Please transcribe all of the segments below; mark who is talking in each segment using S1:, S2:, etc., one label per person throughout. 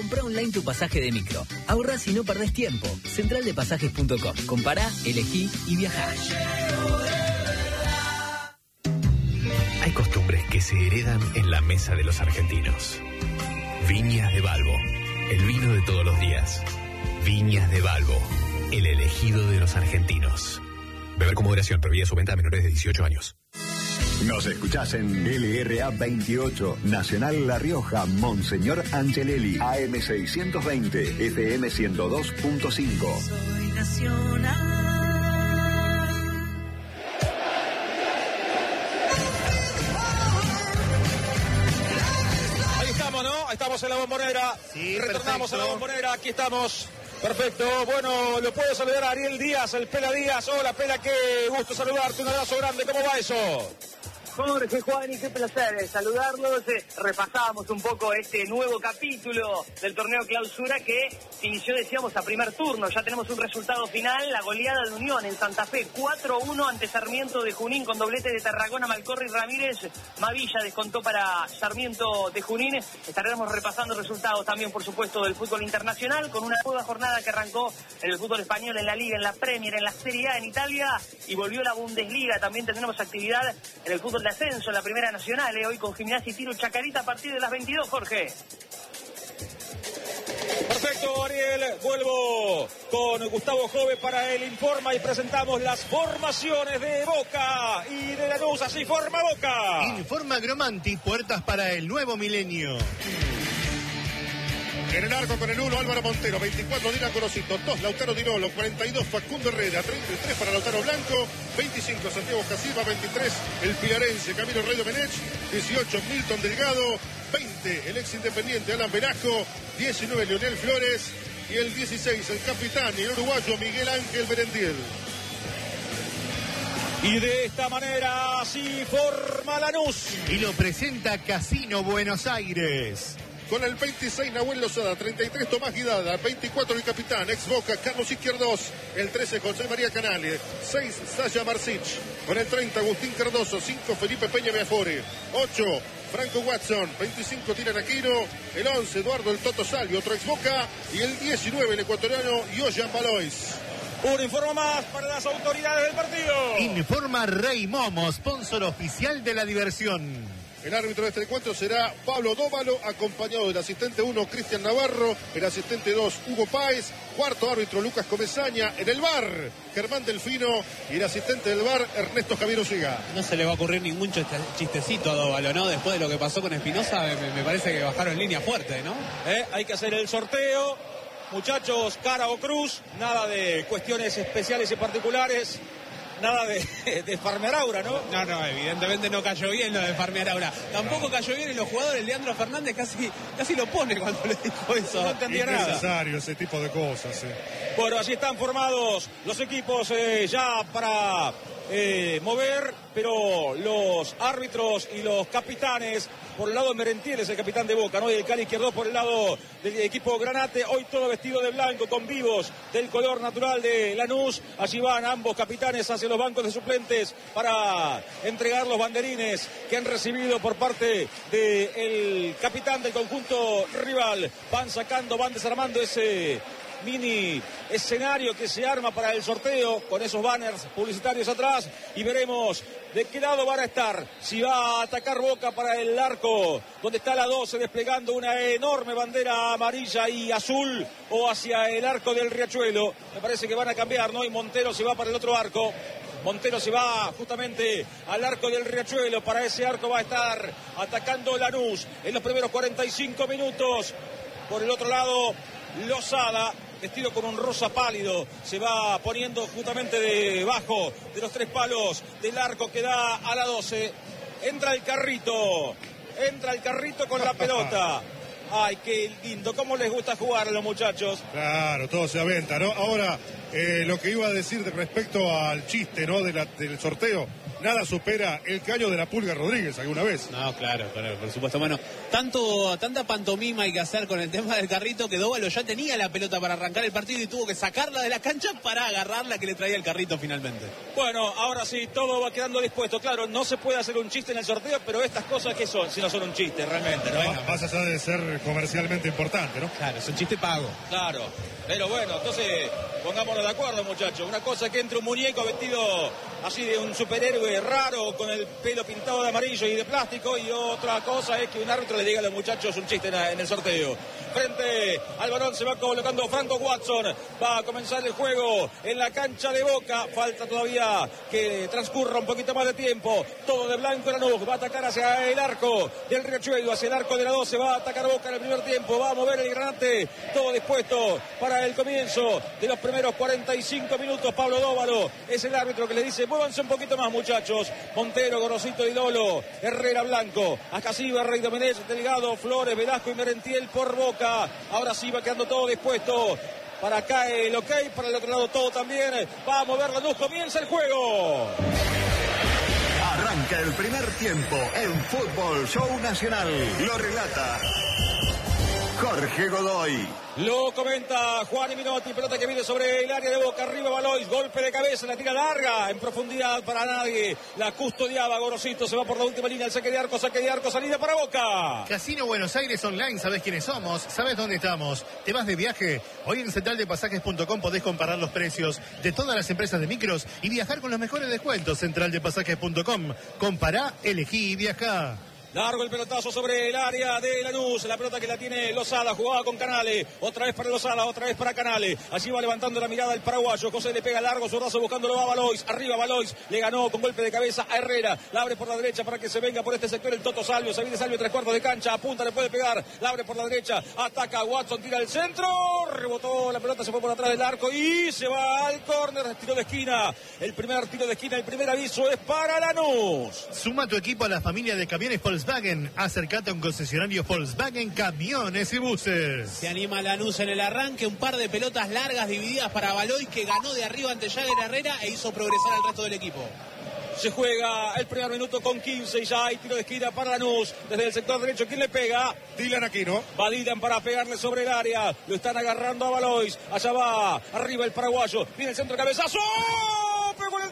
S1: Comprá online tu pasaje de micro. Ahorrás y no perdés tiempo. Centraldepasajes.com. Compará, elegí y viajá.
S2: Hay costumbres que se heredan en la mesa de los argentinos. Viñas de Balbo, el vino de todos los días. Viñas de Balbo, el elegido de los argentinos. Beber con moderación, prohibida su venta a menores de 18 años.
S3: Nos escuchás en LRA 28, Nacional La Rioja, Monseñor Angelelli, AM 620, FM 102.5.
S4: Soy nacional.
S5: Ahí estamos, ¿no? Ahí estamos en la Bombonera.
S6: Sí,
S5: retornamos
S6: perfecto.
S5: a la Bombonera, aquí estamos. Perfecto, bueno, lo puedo saludar a Ariel Díaz, el Pela Díaz. Hola, Pela, qué gusto saludarte, un abrazo grande, ¿cómo va eso?
S7: Jorge, Juan, y qué placer saludarlos. Repasamos un poco este nuevo capítulo del torneo clausura que se inició, decíamos, a primer turno. Ya tenemos un resultado final, la goleada de Unión en Santa Fe, 4-1 ante Sarmiento de Junín con doblete de Tarragona, Malcorri y Ramírez. Mavilla descontó para Sarmiento de Junín. Estaremos repasando resultados también, por supuesto, del fútbol internacional con una nueva jornada que arrancó en el fútbol español, en la Liga, en la Premier, en la Serie A en Italia y volvió la Bundesliga. También tenemos actividad en el fútbol de ascenso, en la Primera Nacional, hoy con Gimnasia y Tiro Chacarita a partir de las 22, Jorge.
S5: Perfecto, Ariel, vuelvo con Gustavo Jove para el Informa y presentamos las formaciones de Boca y de Lanús. Así forma Boca.
S6: Informa Gromanti, puertas para el nuevo milenio.
S8: En el arco con el 1, Álvaro Montero, 24, Dylan Gorosito, 2, Lautaro Dirolo, 42, Facundo Herrera, 33 para Lautaro Blanco, 25, Santiago Casilva, 23, el Pilarense, Camilo Rey Domenech, 18, Milton Delgado, 20, el ex Independiente, Alan Velasco, 19, Leonel Flores, y el 16, el capitán y el uruguayo Miguel Ángel Berendiel.
S5: Y de esta manera así forma Lanús.
S6: Y lo presenta Casino Buenos Aires.
S8: Con el 26, Nahuel Lozada, 33, Tomás Guidada, 24, el capitán, ex Boca, Carlos Izquierdos, el 13, José María Canale, 6, Sasha Marcich, con el 30, Agustín Cardoso, 5, Felipe Peña Beafore, 8, Franco Watson, 25, Tiran Aquino, el 11, Eduardo el Toto Salvi, otro ex Boca, y el 19, el ecuatoriano, Yoyan Balois.
S5: Un informe más para las autoridades del partido.
S6: Informa Rey Momo, sponsor oficial de la diversión.
S8: El árbitro de este encuentro será Pablo Dóvalo, acompañado del asistente 1, Cristian Navarro, el asistente 2, Hugo Páez, cuarto árbitro, Lucas Comesaña, en el VAR, Germán Delfino, y el asistente del VAR, Ernesto Javier Osiga.
S9: No se le va a ocurrir ningún chistecito a Dóvalo, ¿no? Después de lo que pasó con Espinosa, me parece que bajaron línea fuerte, ¿no?
S5: Hay que hacer el sorteo. Muchachos, cara o cruz, nada de cuestiones especiales y particulares. Nada de farmear aura, ¿no?
S9: No, evidentemente no cayó bien lo de farmear aura. Tampoco cayó bien en los jugadores. Leandro Fernández casi lo pone cuando le dijo eso.
S5: No entendía nada.
S8: Es necesario ese tipo de cosas.
S5: Bueno, así están formados los equipos ya para mover, pero los árbitros y los capitanes, por el lado de Merentiel, el capitán de Boca, ¿no? Y el Cali Izquierdo por el lado del equipo Granate, hoy todo vestido de blanco, con vivos del color natural de Lanús. Allí van ambos capitanes hacia los bancos de suplentes para entregar los banderines que han recibido por parte del capitán del conjunto rival. Van sacando, van desarmando ese mini escenario que se arma para el sorteo con esos banners publicitarios atrás y veremos de qué lado van a estar, si va a atacar Boca para el arco donde está la 12 desplegando una enorme bandera amarilla y azul, o hacia el arco del Riachuelo. Me parece que van a cambiar, ¿no? Y Montero se va para el otro arco. Montero se va justamente al arco del Riachuelo. Para ese arco va a estar atacando Lanús en los primeros 45 minutos. Por el otro lado, Lozada, vestido con un rosa pálido, se va poniendo justamente debajo de los 3 palos del arco que da a la 12. Entra el carrito con la pelota. Ay, qué lindo, cómo les gusta jugar a los muchachos.
S8: Claro, todo se aventa, ¿no? Ahora, lo que iba a decir respecto al chiste, ¿no? Del sorteo, nada supera el caño de la Pulga Rodríguez alguna vez.
S9: No, claro, por supuesto. Bueno, tanta pantomima hay que hacer con el tema del carrito que Dóvalo ya tenía la pelota para arrancar el partido y tuvo que sacarla de la cancha para agarrarla que le traía el carrito finalmente.
S5: Bueno, ahora sí, todo va quedando dispuesto. Claro, no se puede hacer un chiste en el sorteo, pero estas cosas, ¿qué son? Si no son un chiste, realmente, ¿no?
S8: Bueno, más allá de ser comercialmente importante, ¿no?
S9: Claro, es un chiste pago.
S5: Claro, pero bueno, entonces pongámonos de acuerdo, muchachos. Una cosa es que entre un muñeco vestido así de un superhéroe raro con el pelo pintado de amarillo y de plástico, y otra cosa es que un árbitro le diga a los muchachos un chiste en el sorteo. Frente al balón se va colocando Franco Watson. Va a comenzar el juego en la cancha de Boca. Falta todavía que transcurra un poquito más de tiempo. Todo de blanco Lanús. Va a atacar hacia el arco del Riachuelo, hacia el arco de la 12. Va a atacar Boca en el primer tiempo. Va a mover el granate. Todo dispuesto para el comienzo de los primeros 45 minutos. Pablo Dóvalo es el árbitro que le dice: muévanse un poquito más, muchachos. Montero, Gorosito, Idolo, Herrera, Blanco, Acasiva, Rey Domenech, Delgado, Flores, Velasco y Merentiel por Boca. Ahora sí va quedando todo dispuesto. Para acá el ok, para el otro lado todo también. Va a mover Lanús, comienza el juego.
S3: Arranca el primer tiempo en Fútbol Show Nacional. Lo relata Jorge Godoy.
S5: Lo comenta Juan Minotti, pelota que viene sobre el área de Boca, arriba Valois, golpe de cabeza, la tira larga, en profundidad para nadie, la custodiaba Gorosito, se va por la última línea, el saque de arco, salida para Boca.
S6: Casino Buenos Aires Online, sabés quiénes somos, sabés dónde estamos, te vas de viaje, hoy en centraldepasajes.com podés comparar los precios de todas las empresas de micros y viajar con los mejores descuentos. Centraldepasajes.com, compará, elegí y viajá.
S5: Largo el pelotazo sobre el área de Lanús, la pelota que la tiene Lozada, jugaba con Canale, otra vez para Lozada, otra vez para Canale, allí va levantando la mirada el paraguayo, José le pega largo su brazo buscándolo a Valois, arriba Valois, le ganó con golpe de cabeza a Herrera, la abre por la derecha para que se venga por este sector el Toto Salvio, se viene Salvio 3/4 de cancha, apunta, le puede pegar, la abre por la derecha, ataca Watson, tira el centro, rebotó la pelota, se fue por atrás del arco y se va al córner, tiro de esquina, el primer tiro de esquina, el primer aviso es para Lanús.
S6: Suma tu equipo a la familia de camiones Volkswagen. Acércate a un concesionario Volkswagen Camiones y Buses.
S9: Se anima Lanús en el arranque, un par de pelotas largas divididas para Baloy, que ganó de arriba ante Jagger Herrera e hizo progresar al resto del equipo.
S5: Se juega el primer minuto con 15 y ya hay tiro de esquina para Lanús. Desde el sector derecho, ¿quién le pega?
S8: Dylan Aquino.
S5: Va Dylan para pegarle sobre el área. Lo están agarrando a Valois. Allá va, arriba el paraguayo. Viene el centro, cabezazo. Pegó en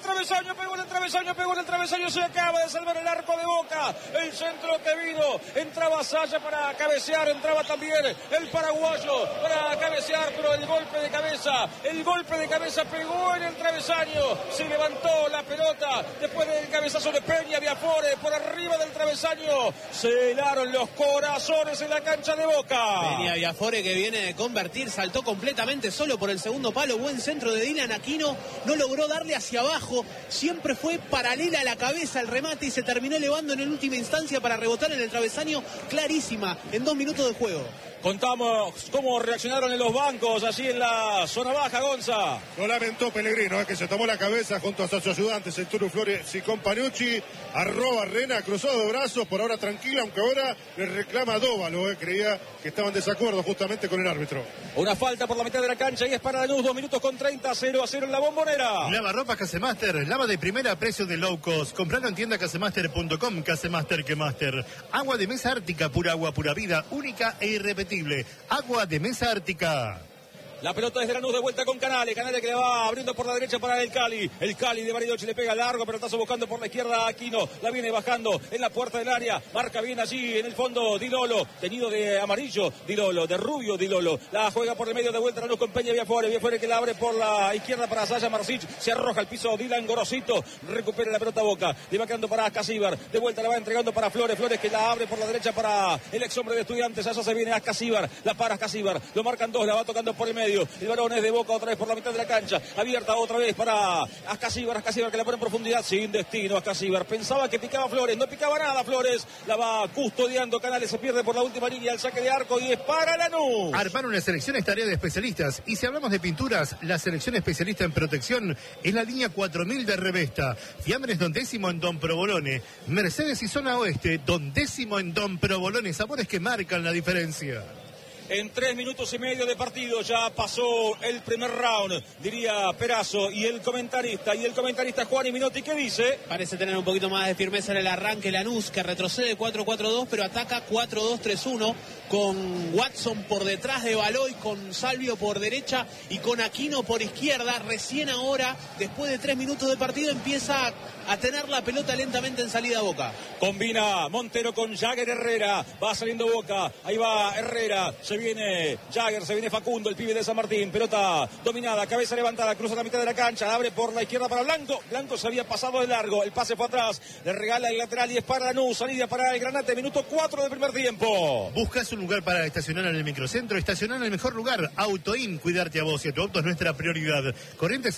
S5: el travesaño, se acaba de salvar el arco de Boca. El centro que vino, entraba Saya para cabecear, entraba también el paraguayo para cabecear, pero el golpe de cabeza pegó en el travesaño, se levantó la pelota después del cabezazo de Peña de Afore por arriba del travesaño, se helaron los corazones en la cancha de Boca.
S9: Peña de Afore, que viene de convertir, saltó completamente solo por el segundo palo, buen centro de Dylan Aquino, no logró darle hacia abajo, siempre fue paralela a la cabeza el remate y se terminó elevando en última instancia para rebotar en el travesaño, clarísima, en 2 minutos de juego.
S5: Contamos cómo reaccionaron en los bancos, allí en la zona baja, Gonza.
S8: Lo lamentó Pellegrino, que se tomó la cabeza junto a sus ayudantes, el Turu Flores y Companucci. Arroba Rena, cruzado de brazos, por ahora tranquila, aunque ahora le reclama a Dóvalo, creía que estaban en desacuerdo justamente con el árbitro.
S5: Una falta por la mitad de la cancha y es para Lanús, 2 minutos con 30, 0-0 en la Bombonera.
S6: Lava ropa Casemaster, lava de primera a precio de low cost. Compralo en tienda casemaster.com, Casemaster que Master. Agua de mesa ártica, pura agua, pura vida, única e irrepetible. Agua de mesa ártica.
S5: La pelota desde Lanús de vuelta con Canale que le va abriendo por la derecha para el Cali de Bariloche le pega largo, pelotazo buscando por la izquierda a Aquino, la viene bajando en la puerta del área, marca bien allí en el fondo Dilolo, teñido de amarillo Dilolo, de rubio Dilolo, la juega por el medio de vuelta Lanús con Peña Viafore que la abre por la izquierda para Saya Marsic, se arroja al piso Dylan Gorosito, recupera la pelota Boca, le va quedando para Ascasíbar, de vuelta la va entregando para Flores que la abre por la derecha para el ex hombre de Estudiantes, allá se viene Ascasíbar, la para Ascasíbar, lo marcan dos, la va tocando por el medio. El balón es de Boca otra vez por la mitad de la cancha. Abierta otra vez para Ascasíbar que la pone en profundidad sin destino. Ascasíbar pensaba que picaba Flores. No picaba nada Flores. La va custodiando Canales. Se pierde por la última línea. El saque de arco y es para Lanús.
S6: Armar una selección es tarea de especialistas. Y si hablamos de pinturas, la selección especialista en protección es la línea 4000 de Revesta. Fiambres Don Décimo en Don Provolone. Mercedes y Zona Oeste. Don Décimo en Don Provolone. Sabores que marcan la diferencia.
S5: En 3 minutos y medio de partido ya pasó el primer round, diría Perazo, y el comentarista Juan Minotti, ¿qué dice?
S9: Parece tener un poquito más de firmeza en el arranque Lanús, que retrocede 4-4-2, pero ataca 4-2-3-1, con Watson por detrás de Baloy, con Salvio por derecha y con Aquino por izquierda. Recién ahora, después de 3 minutos de partido, empieza a tener la pelota lentamente en salida a Boca.
S5: Combina Montero con Jagger Herrera, va saliendo Boca, ahí va Herrera, se viene Jagger, se viene Facundo, el pibe de San Martín, pelota dominada, cabeza levantada, cruza la mitad de la cancha, abre por la izquierda para Blanco, Blanco se había pasado de largo, el pase fue atrás, le regala el lateral y es para Lanús, salida para el Granate, minuto 4 del primer tiempo.
S6: ¿Buscas un lugar para estacionar en el microcentro? Estacionar en el mejor lugar, Autoin, cuidarte a vos y a tu auto es nuestra prioridad. Corrientes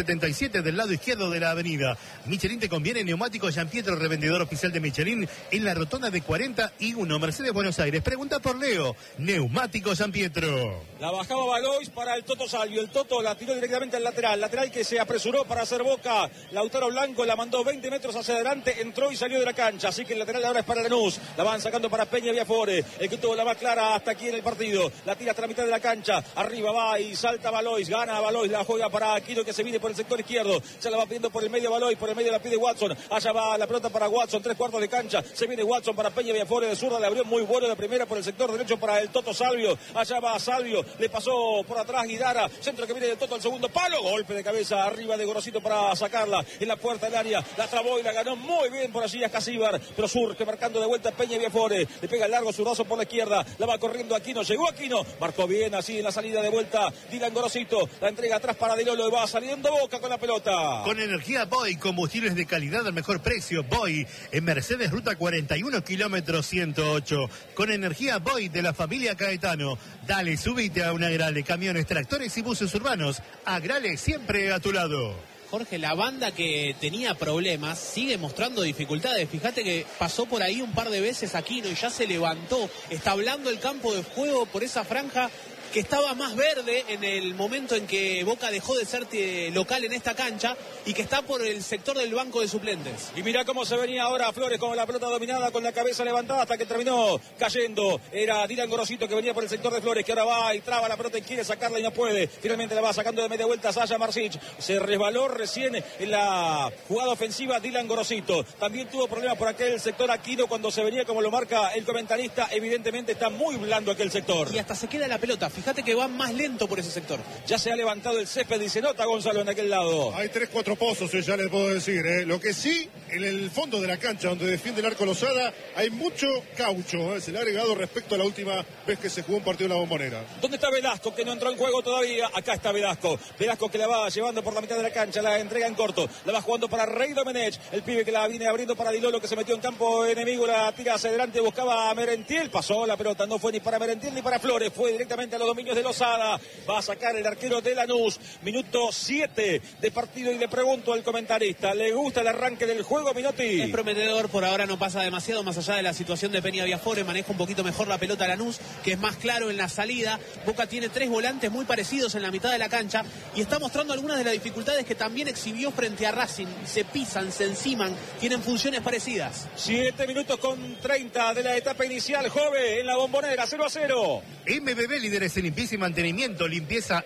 S6: 677 del lado izquierdo de la avenida. Michelin te conviene, neumáticos Gianpietro, revendedor oficial de Michelin, en la rotonda de 41, Mercedes, Buenos Aires. Pregunta por Leo, neumáticos Gianpietro.
S5: La bajaba Balois para el Toto Salvio, el Toto la tiró directamente al lateral que se apresuró para hacer Boca, Lautaro Blanco la mandó 20 metros hacia adelante, entró y salió de la cancha, así que el lateral ahora es para Lanús, la van sacando para Peña Viafore, el que tuvo la más clara hasta aquí en el partido, la tira hasta la mitad de la cancha, arriba va y salta Balois, gana Balois, la juega para Aquino que se viene por el sector izquierdo, se la va pidiendo por el medio Balois, por el medio la pide Watson, allá va la pelota para Watson, 3/4 de cancha, se viene Watson para Peña Viafore de zurda, le abrió muy bueno de primera por el sector derecho para el Toto Salvio, allá va Salvio, le pasó por atrás Guidara, centro que viene del Toto al segundo palo, golpe de cabeza arriba de Gorosito para sacarla en la puerta del área, la trabó y la ganó muy bien por allí a Casíbar, pero surge marcando de vuelta Peña Viafore, le pega el largo zurdazo por la izquierda, la va corriendo Aquino, llegó Aquino, marcó bien así en la salida de vuelta Dylan Gorosito, la entrega atrás para Dilolo y va saliendo Boca con la pelota.
S6: Con energía Boy, combustibles de calidad al mejor precio, Boy, en Mercedes Ruta 41, kilómetro 108, con energía Boy de la familia Caetano. Dale, subite a una Agrale, camiones, tractores y buses urbanos. Agrale siempre a tu lado.
S9: Jorge, la banda que tenía problemas sigue mostrando dificultades. Fíjate que pasó por ahí un par de veces Aquino y ya se levantó. Está hablando el campo de juego por esa franja que estaba más verde en el momento en que Boca dejó de ser local en esta cancha y que está por el sector del banco de suplentes.
S5: Y mirá cómo se venía ahora Flores con la pelota dominada, con la cabeza levantada hasta que terminó cayendo. Era Dylan Gorosito que venía por el sector de Flores, que ahora va y traba la pelota y quiere sacarla y no puede. Finalmente la va sacando de media vuelta Sasha Marsic. Se resbaló recién en la jugada ofensiva Dylan Gorosito. También tuvo problemas por aquel sector Aquino cuando se venía, como lo marca el comentarista. Evidentemente está muy blando aquel sector.
S9: Y hasta se queda la pelota. Fíjate que va más lento por ese sector.
S5: Ya se ha levantado el césped y se nota Gonzalo en aquel lado.
S8: Hay 3-4 pozos, ya les puedo decir. Lo que sí, en el fondo de la cancha donde defiende el arco Lozada, hay mucho caucho. Se le ha agregado respecto a la última vez que se jugó un partido en la Bombonera.
S5: ¿Dónde está Velasco, que no entró en juego todavía? Acá está Velasco. Velasco que la va llevando por la mitad de la cancha, la entrega en corto. La va jugando para Rey Domenech, el pibe que la viene abriendo para Dilolo, que se metió en campo enemigo, la tira hacia adelante, buscaba a Merentiel, pasó la pelota, no fue ni para Merentiel ni para Flores, fue directamente a los dominios de Lozada. Va a sacar el arquero de Lanús. Minuto 7 de partido y le pregunto al comentarista, ¿le gusta el arranque del juego, Minotti?
S9: Es prometedor, por ahora no pasa demasiado más allá de la situación de Peña Viafore, maneja un poquito mejor la pelota Lanús, que es más claro en la salida. Boca tiene 3 volantes muy parecidos en la mitad de la cancha y está mostrando algunas de las dificultades que también exhibió frente a Racing. Se pisan, se enciman, tienen funciones parecidas.
S5: 7 minutos con 30 de la etapa inicial, Jove, en la Bombonera, 0-0.
S6: MBB, líderes en limpieza y mantenimiento, limpieza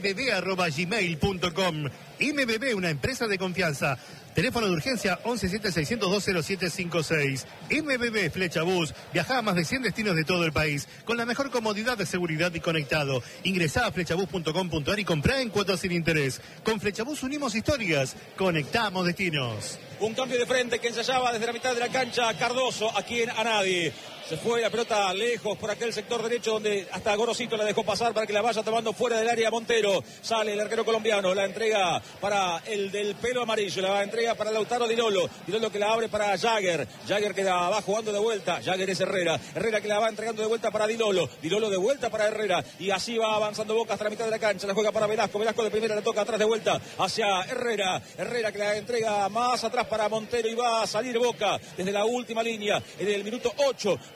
S6: mbb@gmail.com. MBB, una empresa de confianza. Teléfono de urgencia 1176020756. MBB Flechabús. Viaja a más de 100 destinos de todo el país con la mejor comodidad de seguridad y conectado. Ingresá a flechabús.com.ar y comprá en cuotas sin interés. Con Flechabús unimos historias, conectamos destinos.
S5: Un cambio de frente que ensayaba desde la mitad de la cancha Cardoso, aquí en Anadi. Se fue la pelota lejos por aquel sector derecho donde hasta Gorosito la dejó pasar para que la vaya tomando fuera del área Montero. Sale el arquero colombiano, la entrega para el del pelo amarillo, la entrega para Lautaro Dilolo. Dilolo que la abre para Jagger. Jagger que la va jugando de vuelta. Jagger es Herrera. Herrera que la va entregando de vuelta para Dilolo. Dilolo de vuelta para Herrera. Y así va avanzando Boca hasta la mitad de la cancha. La juega para Velasco. Velasco de primera le toca atrás de vuelta hacia Herrera. Herrera que la entrega más atrás para Montero y va a salir Boca desde la última línea en el minuto 8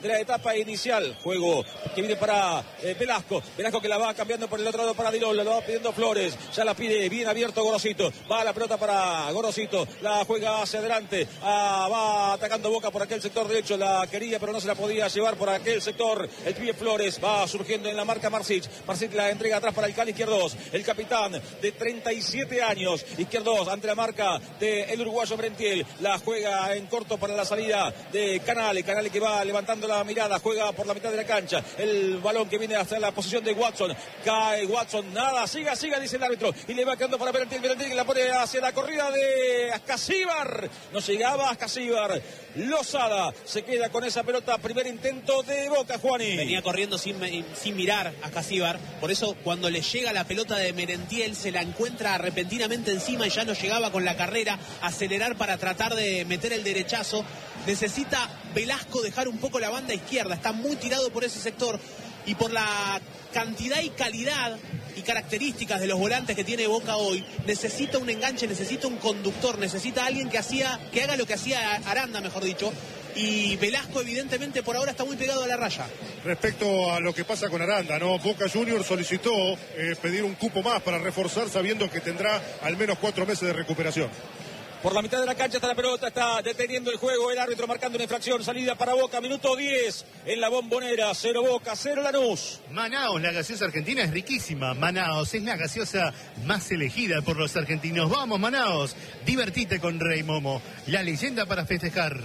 S5: de la etapa inicial. Juego que viene para Velasco. Velasco que la va cambiando por el otro lado para Dirol. La va pidiendo Flores. Ya la pide bien abierto Gorosito. Va la pelota para Gorosito. La juega hacia adelante. Va atacando Boca por aquel sector derecho. La quería pero no se la podía llevar por aquel sector. El pibe Flores va surgiendo en la marca Marsic. Marsic la entrega atrás para el Cali Izquierdos. El capitán de 37 años. Izquierdos ante la marca del uruguayo Merentiel. La juega en corto para la salida de Canale. Canale que va levantando la mirada. Juega por la mitad de la cancha. El balón que viene hasta la posición de Watson. Cae Watson. Nada. Siga, dice el árbitro. Y le va quedando para Merentiel. Merentiel que la pone hacia la corrida de Ascasíbar. No llegaba Ascasíbar. Lozada se queda con esa pelota. Primer intento de Boca, Juani.
S9: Venía corriendo sin mirar a Ascasíbar. Por eso cuando le llega la pelota de Merentiel se la encuentra repentinamente encima y ya no llegaba con la carrera a acelerar para tratar de meter el derechazo. Necesita Velasco dejar un poco la banda izquierda. Está muy tirado por ese sector y por la cantidad y calidad y características de los volantes que tiene Boca hoy, necesita un enganche, necesita un conductor, necesita alguien que haga lo que hacía Aranda, mejor dicho, y Velasco evidentemente por ahora está muy pegado a la raya.
S8: Respecto a lo que pasa con Aranda, ¿no? Boca Juniors solicitó pedir un cupo más para reforzar sabiendo que tendrá al menos 4 meses de recuperación.
S5: Por la mitad de la cancha está la pelota, está deteniendo el juego, el árbitro marcando una infracción, salida para Boca, minuto 10 en la Bombonera, 0 Boca, 0 Lanús.
S6: Manaos, la gaseosa argentina es riquísima. Manaos es la gaseosa más elegida por los argentinos. Vamos, Manaos, divertite con Rey Momo, la leyenda para festejar.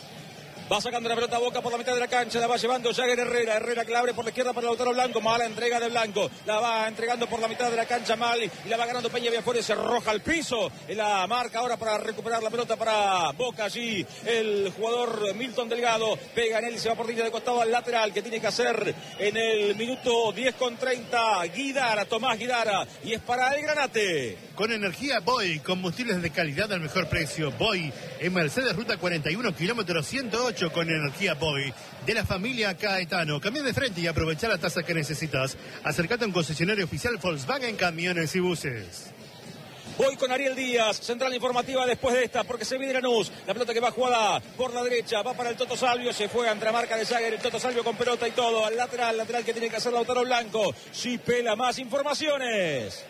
S5: Va sacando la pelota a Boca por la mitad de la cancha, la va llevando Jagger Herrera. Herrera que la abre por la izquierda para Lautaro Blanco. Mala entrega de Blanco. La va entregando por la mitad de la cancha mal y la va ganando Peña Viafuera. Se arroja al piso. En la marca ahora para recuperar la pelota para Boca. Allí el jugador Milton Delgado pega en él y se va por línea de costado al lateral que tiene que hacer en el minuto 10 con 30. Guidara, Tomás Guidara. Y es para el Granate.
S6: Con energía Boy, combustibles de calidad al mejor precio. Boy en Mercedes Ruta 41, kilómetro 108. Con energía Boy de la familia Caetano. Cambia de frente y aprovecha la tasa que necesitas. Acércate a un concesionario oficial Volkswagen Camiones y Buses.
S5: Voy con Ariel Díaz, central informativa después de esta, porque se viene Lanús. La pelota que va jugada por la derecha, va para el Toto Salvio, se fue ante la marca de Jagger, el Toto Salvio con pelota y todo, al lateral que tiene que hacer Lautaro Blanco. Sí, pela más informaciones.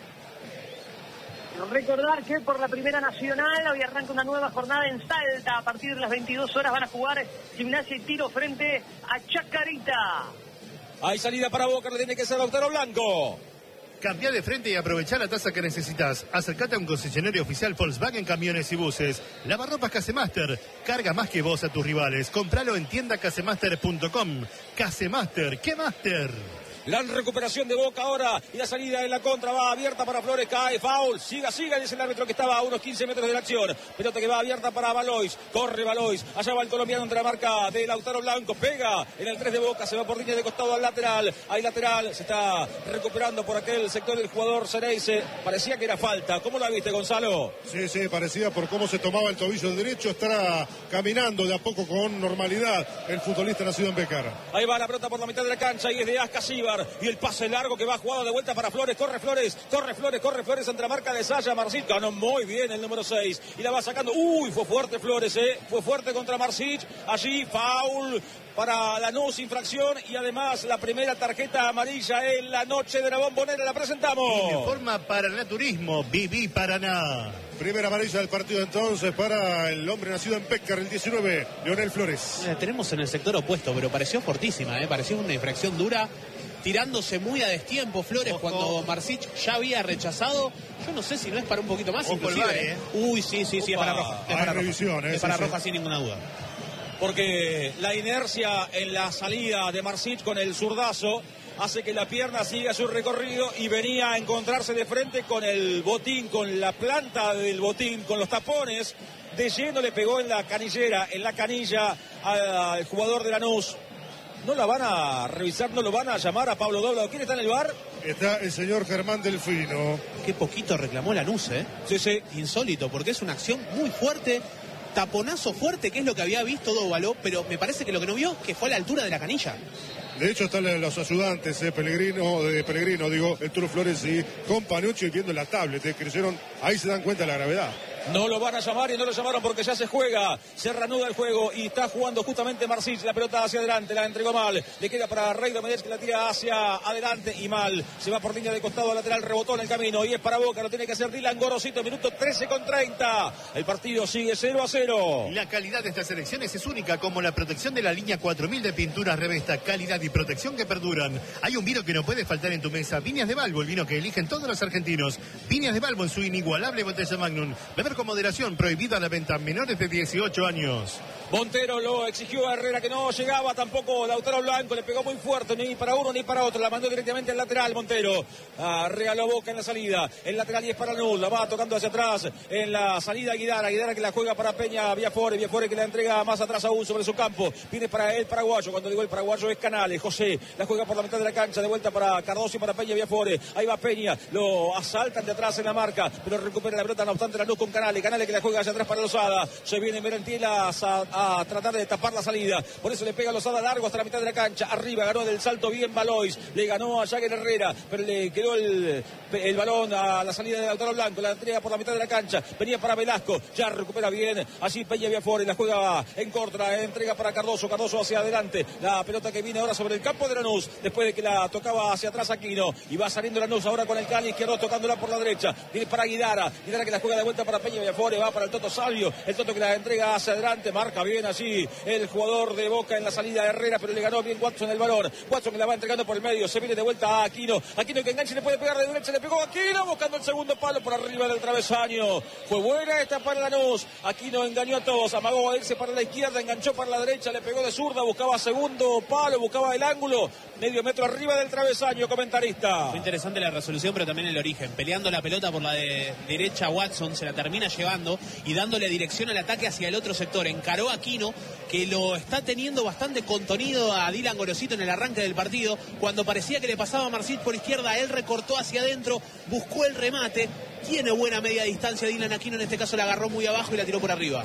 S7: Recordar que por la Primera Nacional hoy arranca una nueva jornada en Salta. A partir de las 22 horas van a jugar Gimnasia y Tiro frente a Chacarita.
S5: Hay salida para Boca, le tiene que ser Lautaro Blanco.
S6: Cambia de frente y aprovecha la tasa que necesitas. Acércate a un concesionario oficial Volkswagen Camiones y Buses. Lavarropas Casemaster. Carga más que vos a tus rivales. Compralo en tiendacasemaster.com. Casemaster, ¿qué Master?
S5: La recuperación de Boca ahora y la salida en la contra va abierta para Flores, cae, foul, siga, dice el árbitro que estaba a unos 15 metros de la acción. Pelota que va abierta para Valois, corre Valois, allá va el colombiano entre la marca de Lautaro Blanco, pega en el 3 de Boca, se va por línea de costado al lateral, hay lateral, se está recuperando por aquel sector el jugador Cereise, parecía que era falta, ¿cómo la viste, Gonzalo?
S8: Sí, parecía por cómo se tomaba el tobillo derecho, estará caminando de a poco con normalidad el futbolista nacido en Becara.
S5: Ahí va la pelota por la mitad de la cancha y es de Ascasíbar. Y el pase largo que va jugado de vuelta para Flores, corre Flores ante la marca de Saya Marsic, ganó muy bien el número 6 y la va sacando, fue fuerte Flores, fue fuerte contra Marsic, allí foul para Lanús, infracción y además la primera tarjeta amarilla en la noche de la Bombonera, la presentamos.
S6: Informa Paranaturismo, Viví Paraná.
S8: Primera amarilla del partido entonces para el hombre nacido en Pécar, el 19, Leonel Flores.
S9: La tenemos en el sector opuesto, pero pareció fortísima, pareció una infracción dura. Tirándose muy a destiempo Flores. Ojo. Cuando Marsic ya había rechazado. Yo no sé si no es para un poquito más. Inclusive, sí, es para roja. Es para
S8: revisión,
S9: roja, es para roja sin ninguna duda.
S5: Porque la inercia en la salida de Marsic con el zurdazo hace que la pierna siga su recorrido y venía a encontrarse de frente con el botín, con la planta del botín, con los tapones. De lleno le pegó en la canilla al jugador de Lanús. ¿No la van a revisar, no lo van a llamar a Pablo Doblado? ¿Quién está en el bar?
S8: Está el señor Germán Delfino.
S9: Qué poquito reclamó Lanús,
S5: Sí.
S9: Insólito, porque es una acción muy fuerte, taponazo fuerte, que es lo que había visto Doblado, pero me parece que lo que no vio, que fue a la altura de la canilla.
S8: De hecho están los ayudantes, Pellegrino, el Turo Flores y con Panucci viendo la tablet, creyeron, ahí se dan cuenta de la gravedad.
S5: No lo van a llamar y no lo llamaron porque ya se juega, se reanuda el juego y está jugando justamente Marsic, la pelota hacia adelante, la entregó mal, le queda para Rey Domínguez que la tira hacia adelante y mal, se va por línea de costado lateral, rebotó en el camino y es para Boca, lo tiene que hacer Dylan Gorosito, minuto 13:30, el partido sigue 0-0.
S6: La calidad de estas elecciones es única, como la protección de la línea 4000 de pinturas Revesta, calidad y protección que perduran. Hay un vino que no puede faltar en tu mesa, Viñas de Balbo, el vino que eligen todos los argentinos. Viñas de Balbo en su inigualable botella Magnum. Beber con moderación, prohibida la venta a menores de 18 años.
S5: Montero lo exigió a Herrera que no llegaba, tampoco Lautaro Blanco, le pegó muy fuerte, ni para uno ni para otro, la mandó directamente al lateral Montero, regaló Boca en la salida, el lateral y es para Lanús, la va tocando hacia atrás, en la salida Guidara que la juega para Peña, Viafore que la entrega más atrás aún sobre su campo, viene para el paraguayo, cuando digo el paraguayo es Canales, José, la juega por la mitad de la cancha, de vuelta para Cardoso y para Peña Viafore, ahí va Peña, lo asaltan de atrás en la marca, pero recupera la pelota, no obstante Lanús con Canales que la juega hacia atrás para Lozada, se viene Merentiel a tratar de tapar la salida, por eso le pega Lozada largo hasta la mitad de la cancha, arriba ganó del salto bien Valois, le ganó a Jagger Herrera, pero le quedó el balón a la salida de Lautaro Blanco, la entrega por la mitad de la cancha, venía para Velasco, ya recupera bien, así Peña Viafore, la juega en contra, entrega para Cardoso hacia adelante, la pelota que viene ahora sobre el campo de Lanús, después de que la tocaba hacia atrás Aquino, y va saliendo Lanús ahora con el cali izquierdo tocándola por la derecha, viene para Guidara que la juega de vuelta para Peña Viafore, va para el Toto Salvio, el Toto que la entrega hacia adelante, marca bien así el jugador de Boca en la salida de Herrera, pero le ganó bien Watson el balón, Watson que la va entregando por el medio, se viene de vuelta a Aquino que enganche, le puede pegar de derecha, le pegó a Aquino, buscando el segundo palo por arriba del travesaño, fue buena esta para Lanús, Aquino engañó a todos, amagó a irse para la izquierda, enganchó para la derecha, le pegó de zurda, buscaba segundo palo, buscaba el ángulo, medio metro arriba del travesaño, comentarista.
S9: Muy interesante la resolución, pero también el origen, peleando la pelota por la derecha Watson, se la termina llevando y dándole dirección al ataque hacia el otro sector, encaró a Aquino, que lo está teniendo bastante contenido a Dylan Gorosito en el arranque del partido, cuando parecía que le pasaba a Marsic por izquierda, él recortó hacia adentro, buscó el remate, tiene buena media distancia Dylan Aquino, en este caso la agarró muy abajo y la tiró por arriba.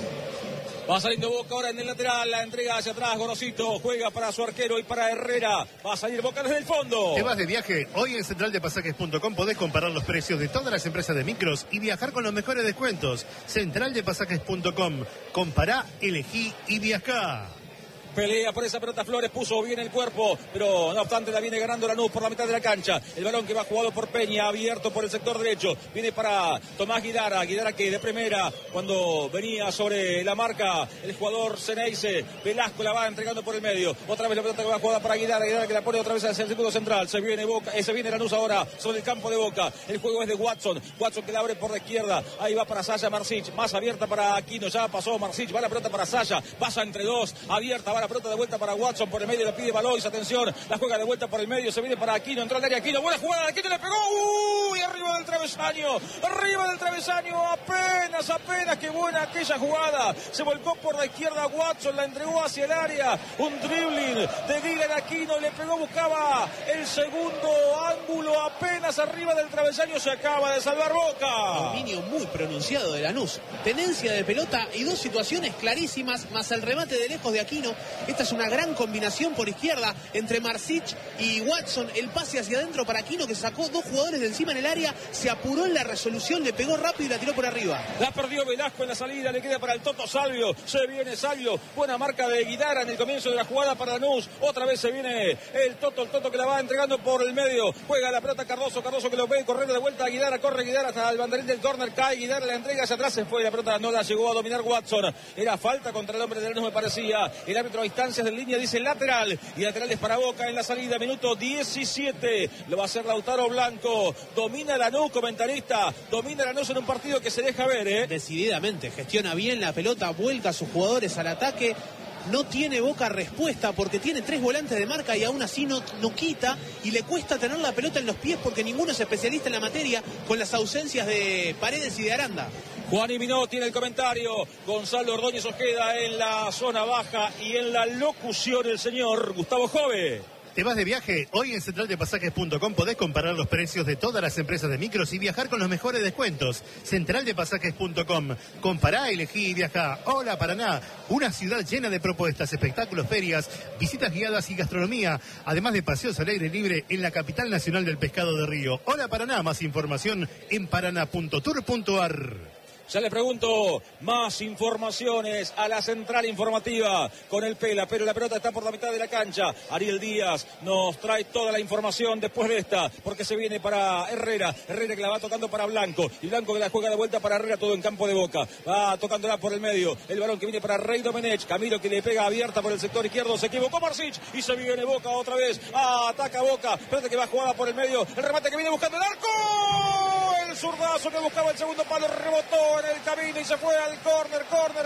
S5: Va saliendo Boca ahora en el lateral, la entrega hacia atrás, Gorosito juega para su arquero y para Herrera, va a salir Boca desde el fondo.
S6: ¿Te vas de viaje? Hoy en centraldepasajes.com podés comparar los precios de todas las empresas de micros y viajar con los mejores descuentos. Centraldepasajes.com, compará, elegí y viajá.
S5: Pelea por esa pelota Flores, puso bien el cuerpo, pero no obstante la viene ganando Lanús por la mitad de la cancha. El balón que va jugado por Peña, abierto por el sector derecho. Viene para Tomás Guidara que de primera, cuando venía sobre la marca el jugador Ceneice, Velasco la va entregando por el medio. Otra vez la pelota que va jugada para Guidara que la pone otra vez hacia el círculo central. Se viene Lanús ahora sobre el campo de Boca. El juego es de Watson que la abre por la izquierda. Ahí va para Saya Marsic, más abierta para Aquino, ya pasó Marsic, va la pelota para Saya, pasa entre dos, abierta, va la pelota de vuelta para Watson, por el medio le pide Valois, atención, la juega de vuelta por el medio, se viene para Aquino, entró al área Aquino, buena jugada de Aquino, le pegó, arriba del travesaño, apenas, qué buena aquella jugada, se volcó por la izquierda Watson, la entregó hacia el área, un dribbling de Dylan Aquino, le pegó, buscaba el segundo ángulo, apenas arriba del travesaño, se acaba de salvar Boca.
S9: Dominio muy pronunciado de Lanús, tenencia de pelota y dos situaciones clarísimas, más el remate de lejos de Aquino. Esta es una gran combinación por izquierda entre Marsic y Watson, el pase hacia adentro para Aquino, que sacó dos jugadores de encima en el área, se apuró en la resolución, le pegó rápido y la tiró por arriba.
S5: La perdió Velasco en la salida, le queda para el Toto Salvio, se viene Salvio, buena marca de Guidara en el comienzo de la jugada para Lanús, otra vez se viene el Toto que la va entregando por el medio, juega la pelota Cardoso que lo ve correr de vuelta a Guidara, corre Guidara hasta el banderín del córner, cae Guidara, la entrega hacia atrás, se fue, la pelota no la llegó a dominar Watson, era falta contra el hombre de Lanús me parecía, el árbitro a instancias de línea dice lateral, y lateral es para Boca en la salida, minuto 17, lo va a hacer Lautaro Blanco, domina Lanús, comentarista, domina Lanús en un partido que se deja ver,
S9: decididamente, gestiona bien la pelota, vuelca a sus jugadores al ataque. No tiene Boca respuesta porque tiene tres volantes de marca y aún así no quita y le cuesta tener la pelota en los pies porque ninguno es especialista en la materia con las ausencias de Paredes y de Aranda.
S5: Juan y Minotti tiene el comentario, Gonzalo Ordóñez Ojeda en la zona baja y en la locución el señor Gustavo Jove.
S6: ¿Te vas de viaje? Hoy en centraldepasajes.com podés comparar los precios de todas las empresas de micros y viajar con los mejores descuentos. Centraldepasajes.com. Compará, elegí y viajá. Hola Paraná, una ciudad llena de propuestas, espectáculos, ferias, visitas guiadas y gastronomía, además de paseos al aire libre en la capital nacional del pescado de Río. Hola Paraná, más información en paraná.tour.ar.
S5: Ya le pregunto más informaciones a la central informativa con el Pela, pero la pelota está por la mitad de la cancha. Ariel Díaz nos trae toda la información después de esta, porque se viene para Herrera que la va tocando para Blanco, y Blanco que la juega de vuelta para Herrera, todo en campo de Boca. Va tocándola por el medio, el balón que viene para Rey Domenech, Camilo que le pega abierta por el sector izquierdo, se equivocó Marsic y se viene Boca otra vez, ataca Boca, pelota que va jugada por el medio, el remate que viene buscando el arco, el zurdazo que buscaba el segundo palo, rebotó en el camino y se fue al córner,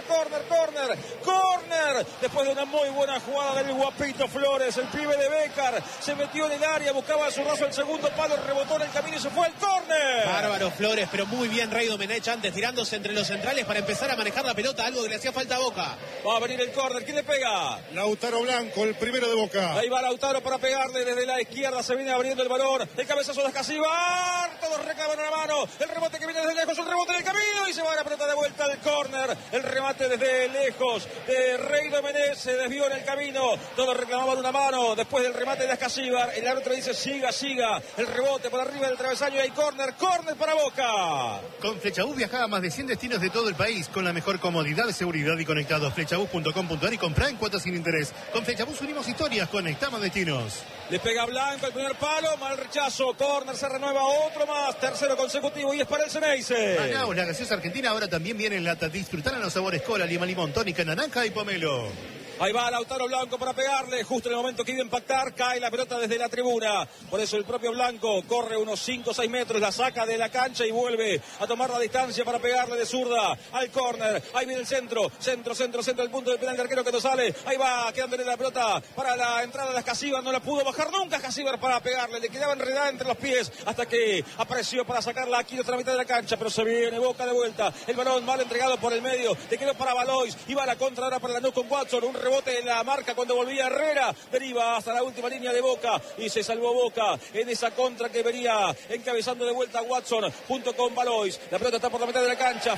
S5: después de una muy buena jugada del Guapito Flores, el pibe de Bécar, se metió en el área, buscaba el zurdazo, el segundo palo, rebotó en el camino y se fue al córner.
S9: Bárbaro Flores, pero muy bien Rey Domenech antes, tirándose entre los centrales para empezar a manejar la pelota, algo que le hacía falta a Boca.
S5: Va a venir el córner, ¿quién le pega?
S8: Lautaro Blanco, el primero de Boca.
S5: Ahí va Lautaro para pegarle desde la izquierda, se viene abriendo el balón, el cabezazo de Escasíbar, todos recaban la mano, el rebote que viene desde lejos, el rebote del camino y se va la pelota de vuelta al córner, el remate desde lejos de Rey Domenech, se desvió en el camino, todos reclamaban una mano, después del remate de Escasíbar, el árbitro dice siga, el rebote por arriba del travesaño y hay córner para Boca.
S6: Con Flechabús viaja a más de 100 destinos de todo el país con la mejor comodidad, seguridad y conectados. Flechabús.com.ar y comprá en cuotas sin interés. Con Flechabús unimos historias, conectamos destinos.
S5: Le pega Blanco el primer palo, mal rechazo, córner, se renueva otro más, tercero consecutivo y es para el Ceneice.
S6: Manaus, la gaseosa argentina ahora también viene en lata. Disfrutarán los sabores cola, lima, limón, tónica, naranja y pomelo.
S5: Ahí va Lautaro Blanco para pegarle, justo en el momento que iba a impactar, cae la pelota desde la tribuna. Por eso el propio Blanco corre unos 5 o 6 metros, la saca de la cancha y vuelve a tomar la distancia para pegarle de zurda al córner. Ahí viene el centro, el punto del penal de arquero que no sale. Ahí va quedándole la pelota para la entrada de Escasíbar, no la pudo bajar nunca Escasíbar para pegarle, le quedaba enredada entre los pies hasta que apareció para sacarla aquí de otra mitad de la cancha, pero se viene Boca de vuelta. El balón mal entregado por el medio, le quedó para Valois, y va a la contra ahora para Lanús con Watson, un rebote en la marca cuando volvía Herrera, deriva hasta la última línea de Boca y se salvó Boca en esa contra que venía encabezando de vuelta Watson junto con Valois. La pelota está por la mitad de la cancha,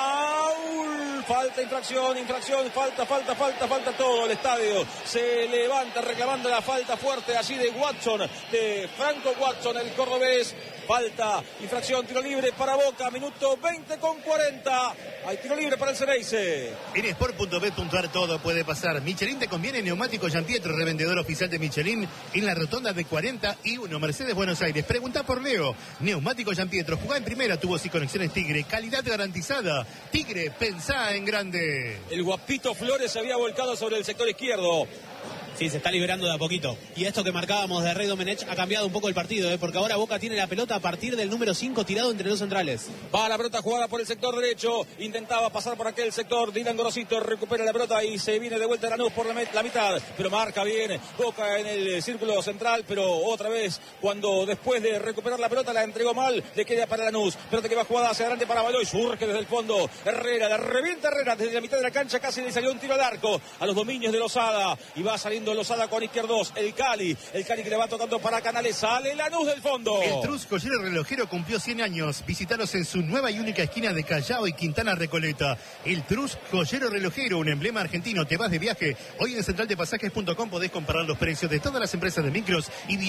S5: foul, falta, infracción, falta todo el estadio, se levanta reclamando la falta fuerte así de Watson, de Franco Watson, el cordobés. Falta, infracción, tiro libre para Boca, minuto 20:40. Hay tiro libre para el Ceneice.
S6: En sport.bet.ar todo puede pasar. Michelin te conviene, neumático Giampietro, revendedor oficial de Michelin en la rotonda de 41, Mercedes, Buenos Aires. Pregunta por Leo. Neumático Giampietro, jugá en primera, tubos y conexiones Tigre, calidad garantizada. Tigre, pensá en grande.
S5: El Guapito Flores se había volcado sobre el sector izquierdo.
S9: Sí, se está liberando de a poquito. Y esto que marcábamos de Rey Domenech ha cambiado un poco el partido, porque ahora Boca tiene la pelota a partir del número 5 tirado entre dos centrales.
S5: Va la pelota jugada por el sector derecho, intentaba pasar por aquel sector, Dylan Gorosito recupera la pelota y se viene de vuelta Lanús por la mitad, pero marca bien Boca en el círculo central, pero otra vez cuando después de recuperar la pelota la entregó mal, le queda para Lanús, pelota que va jugada hacia adelante para Valois, surge desde el fondo, Herrera, la revienta Herrera desde la mitad de la cancha, casi le salió un tiro al arco a los dominios de Lozada y va saliendo Lozada con izquierdos, el Cali que le va tocando para Canales, sale Lanús del fondo.
S6: El Trus Joyero Relojero cumplió 100 años. Visítalos en su nueva y única esquina de Callao y Quintana Recoleta. El Trus Joyero Relojero, un emblema argentino. Te vas de viaje. Hoy en centraldepasajes.com podés comparar los precios de todas las empresas de micros y